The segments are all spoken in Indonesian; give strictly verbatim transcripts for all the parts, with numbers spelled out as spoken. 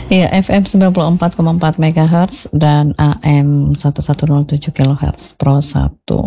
Iya, F M sembilan puluh empat koma empat megahertz dan A M seratus tujuh kilohertz Pro satu.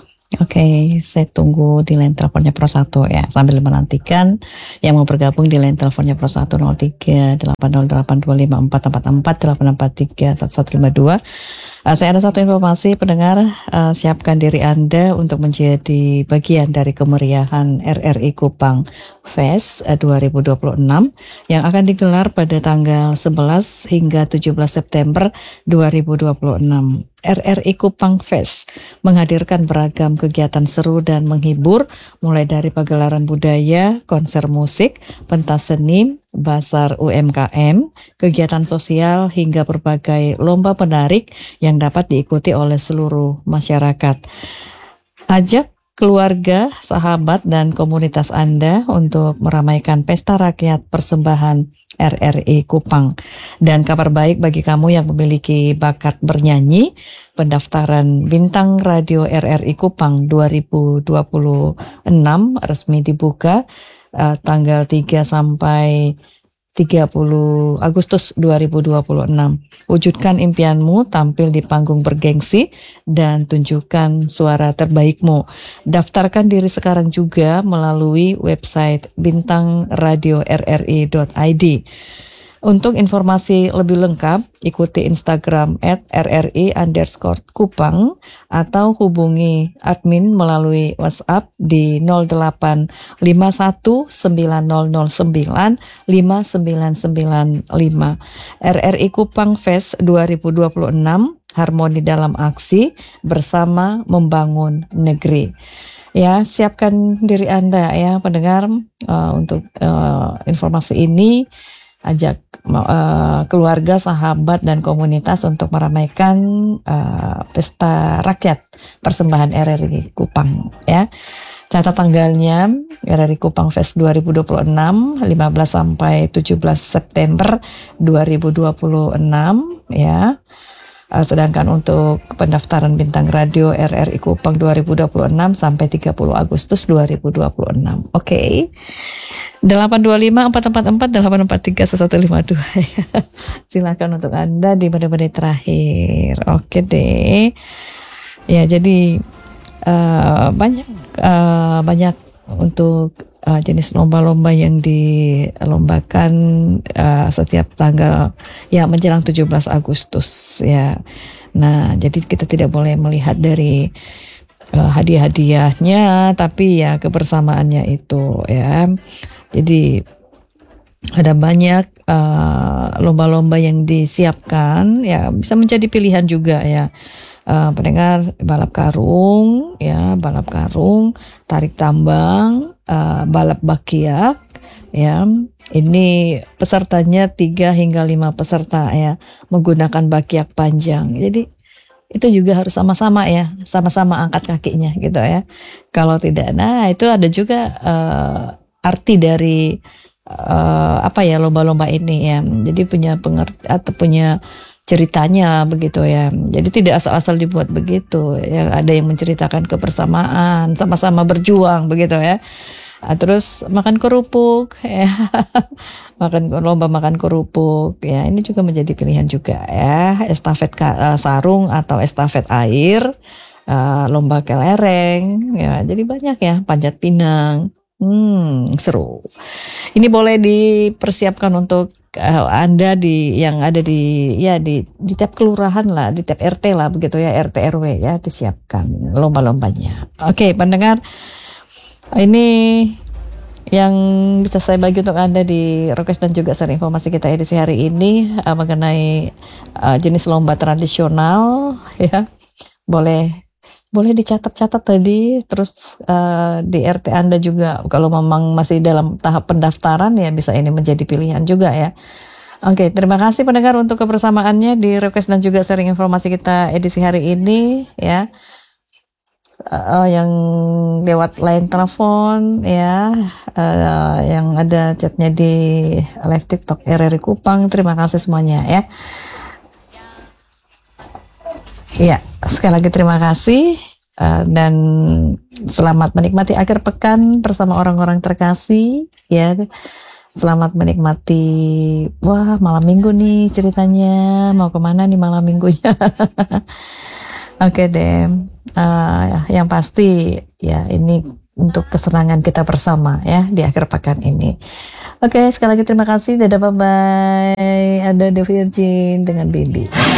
Oke, saya tunggu di line teleponnya Pro satu ya, sambil menantikan yang mau bergabung di line teleponnya Pro satu nol tiga delapan nol delapan dua lima empat empat empat delapan empat tiga satu satu lima dua. Uh, saya ada satu informasi pendengar, uh, siapkan diri Anda untuk menjadi bagian dari kemeriahan R R I Kupang Fest uh, dua ribu dua puluh enam yang akan digelar pada tanggal sebelas hingga tujuh belas September dua ribu dua puluh enam. R R I Kupang Fest menghadirkan beragam kegiatan seru dan menghibur, mulai dari pagelaran budaya, konser musik, pentas seni, basar U M K M, kegiatan sosial, hingga berbagai lomba menarik yang dapat diikuti oleh seluruh masyarakat. Ajak keluarga, sahabat, dan komunitas Anda untuk meramaikan pesta rakyat persembahan R R I Kupang. Dan kabar baik bagi kamu yang memiliki bakat bernyanyi, pendaftaran Bintang Radio R R I Kupang dua ribu dua puluh enam resmi dibuka uh, tanggal tiga sampai tiga puluh Agustus dua ribu dua puluh enam. Wujudkan impianmu, tampil di panggung bergengsi, dan tunjukkan suara terbaikmu. Daftarkan diri sekarang juga melalui website bintang radio r r i dot i d. Untuk informasi lebih lengkap, ikuti Instagram at rri underscore kupang atau hubungi admin melalui WhatsApp di nol delapan lima satu sembilan nol nol sembilan lima sembilan sembilan lima. R R I Kupang Fest dua ribu dua puluh enam, harmoni dalam aksi bersama membangun negeri. Ya, siapkan diri Anda ya pendengar uh, untuk uh, informasi ini. Ajak uh, keluarga, sahabat, dan komunitas untuk meramaikan uh, pesta rakyat persembahan R R I Kupang ya. Catat tanggalnya, R R I Kupang Fest dua ribu dua puluh enam, lima belas sampai tujuh belas September dua ribu dua puluh enam ya. Uh, sedangkan untuk pendaftaran Bintang Radio R R I Kupang dua ribu dua puluh enam sampai tiga puluh Agustus dua ribu dua puluh enam. Oke. Okay. delapan dua lima empat empat empat delapan empat tiga satu lima dua. Silakan untuk Anda di menit-menit terakhir. Oke deh. Ya, jadi uh, banyak uh, banyak untuk uh, jenis lomba-lomba yang dilombakan uh, setiap tanggal ya menjelang tujuh belas Agustus ya. Nah, jadi kita tidak boleh melihat dari uh, hadiah-hadiahnya, tapi ya kebersamaannya itu ya. Jadi ada banyak uh, lomba-lomba yang disiapkan ya, bisa menjadi pilihan juga ya. Uh, pendengar, balap karung ya, balap karung, tarik tambang, uh, balap bakyak ya. Ini pesertanya tiga hingga lima peserta ya, menggunakan bakyak panjang. Jadi itu juga harus sama-sama ya, sama-sama angkat kakinya gitu ya. Kalau tidak, nah itu ada juga uh, arti dari uh, apa ya lomba-lomba ini ya. Jadi punya pengerti atau punya ceritanya begitu ya. Jadi tidak asal-asal dibuat begitu ya. Ada yang menceritakan kebersamaan, sama-sama berjuang begitu ya. Nah, terus makan kerupuk ya. Makan lomba makan kerupuk ya. Ini juga menjadi pilihan juga ya. Estafet uh, sarung atau estafet air, uh, lomba kelereng ya. Jadi banyak ya, panjat pinang. Hmm, seru. Ini boleh dipersiapkan untuk uh, Anda di yang ada di ya di di tiap kelurahan lah, di tiap R T lah begitu ya, R T R W ya, disiapkan lomba-lombanya. Oke, pendengar, ini yang bisa saya bagi untuk Anda di request dan juga share informasi kita edisi hari ini uh, mengenai uh, jenis lomba tradisional ya. Boleh Boleh dicatat-catat tadi, terus uh, di R T Anda juga kalau memang masih dalam tahap pendaftaran ya bisa ini menjadi pilihan juga ya. Oke, terima kasih pendengar untuk kebersamaannya di request dan juga sharing informasi kita edisi hari ini ya. Uh, yang lewat line telepon ya, uh, yang ada chatnya di live TikTok R R I Kupang, terima kasih semuanya ya. Ya, sekali lagi terima kasih uh, dan selamat menikmati akhir pekan bersama orang-orang terkasih ya. Selamat menikmati. Wah, malam minggu nih ceritanya. Mau kemana nih malam minggunya? Oke deh. Eh, yang pasti ya ini untuk kesenangan kita bersama ya di akhir pekan ini. Oke, sekali lagi terima kasih. Dadah, bye bye. Ada The Virgin dengan Bibi.